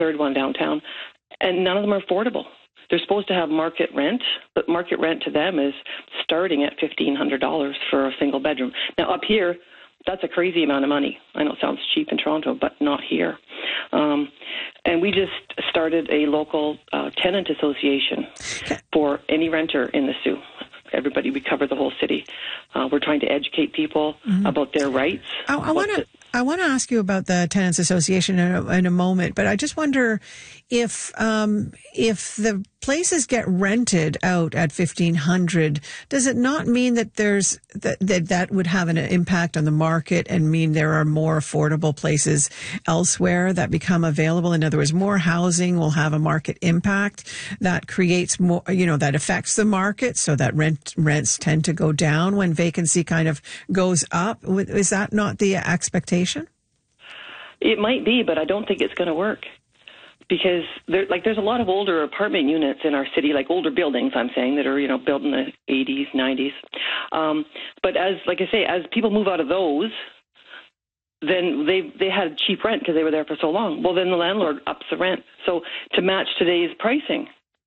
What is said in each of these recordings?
third one downtown, and none of them are affordable. They're supposed to have market rent, but market rent to them is starting at $1,500 for a single bedroom. Now, up here, that's a crazy amount of money. I know it sounds cheap in Toronto, but not here. And we just started a local tenant association for any renter in the Soo. Everybody, we cover the whole city. We're trying to educate people about their rights. I want to ask you about the Tenants Association in a moment, but I just wonder if the places get rented out at $1,500, does it not mean that that would have an impact on the market and mean there are more affordable places elsewhere that become available? In other words, more housing will have a market impact that creates more, that affects the market, so that rents tend to go down when vacancy kind of goes up. Is that not the expectation? It might be, but I don't think it's going to work. Because there's a lot of older apartment units in our city, like older buildings, I'm saying, that are, built in the 80s, 90s. But as people move out of those, then they had cheap rent because they were there for so long. Well, then the landlord ups the rent. So to match today's pricing,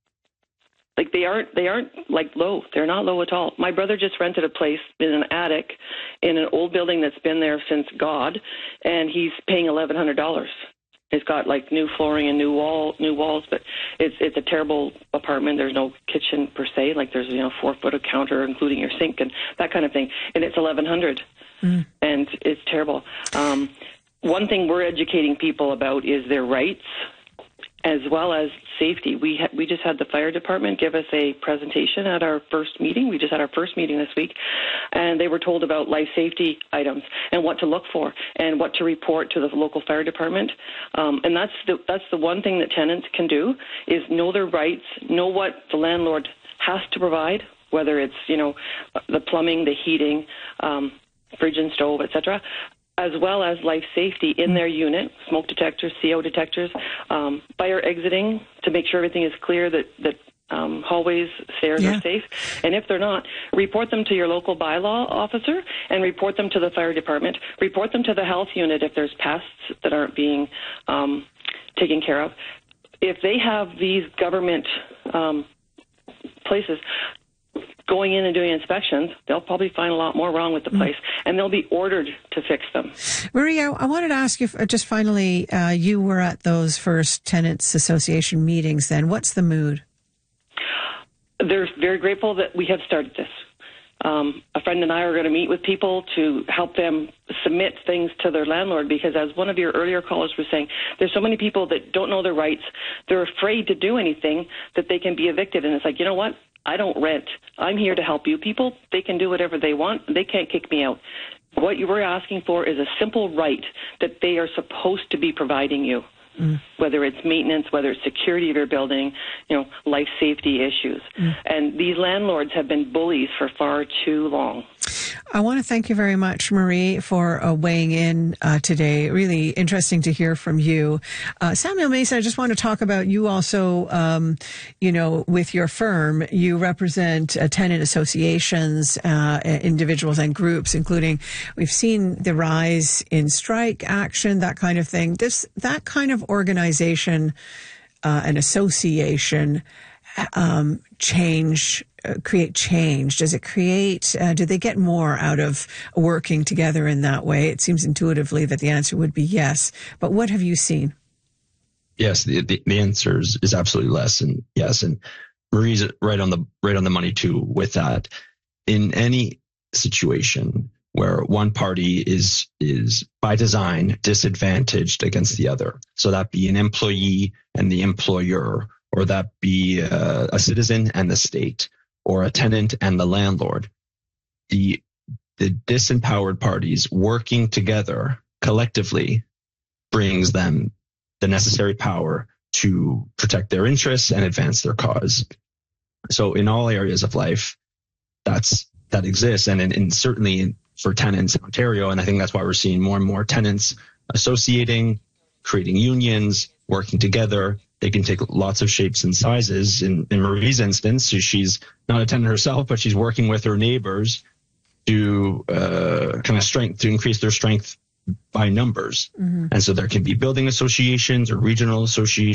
they aren't low. They're not low at all. My brother just rented a place in an attic in an old building that's been there since God, and he's paying $1,100. It's got new flooring and new walls, but it's a terrible apartment. There's no kitchen per se. There's 4-foot counter, including your sink and that kind of thing, and it's $1,100, and it's terrible. One thing we're educating people about is their rights, as well as safety. We just had the fire department give us a presentation at our first meeting. We just had our first meeting this week, and they were told about life safety items and what to look for and what to report to the local fire department. And that's the one thing that tenants can do, is know their rights, know what the landlord has to provide, whether it's the plumbing, the heating, fridge and stove, etc., as well as life safety in their unit, smoke detectors, CO detectors, fire exiting to make sure everything is clear, that hallways, stairs are safe. And if they're not, report them to your local bylaw officer and report them to the fire department. Report them to the health unit if there's pests that aren't being taken care of. If they have these government places going in and doing inspections, they'll probably find a lot more wrong with the place, and they'll be ordered to fix them. Maria, I wanted to ask you, just finally, you were at those first Tenants Association meetings then. What's the mood? They're very grateful that we have started this. A friend and I are going to meet with people to help them submit things to their landlord, because as one of your earlier callers was saying, there's so many people that don't know their rights. They're afraid to do anything, that they can be evicted. And it's like, you know what? I don't rent. I'm here to help you people. They can do whatever they want. They can't kick me out. What you were asking for is a simple right that they are supposed to be providing you, whether it's maintenance, whether it's security of your building, life safety issues. And these landlords have been bullies for far too long. I want to thank you very much, Marie, for weighing in today. Really interesting to hear from you. Samuel Mason, I just want to talk about you also, with your firm. You represent tenant associations, individuals and groups, including, we've seen the rise in strike action, that kind of thing. That kind of organization, an association, create change? Does it create, do they get more out of working together in that way? It seems intuitively that the answer would be yes. But what have you seen? Yes, the answer is absolutely less. And yes, and Marie's right on the money too with that. In any situation where one party is by design disadvantaged against the other, so that be an employee and the employer, or that be a citizen and the state, or a tenant and the landlord, the disempowered parties working together collectively brings them the necessary power to protect their interests and advance their cause. So in all areas of life, that exists, and certainly for tenants in Ontario, and I think that's why we're seeing more and more tenants associating, creating unions, working together. They can take lots of shapes and sizes. In Marie's instance, she's not a tenant herself, but she's working with her neighbors to to increase their strength by numbers. And so there can be building associations or regional associations